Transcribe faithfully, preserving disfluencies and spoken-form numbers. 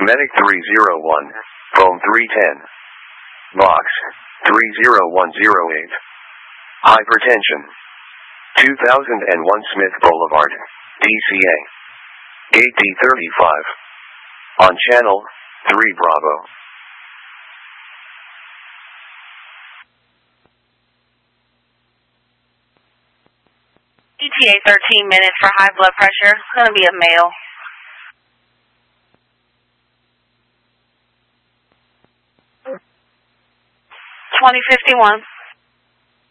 Medic three zero one, phone three ten. Box three zero one zero eight. Hypertension. two thousand one Smith Boulevard, D C A. eight D thirty-five. On channel three Bravo. E T A thirteen minutes for high blood pressure. It's going to be a male. twenty fifty-one.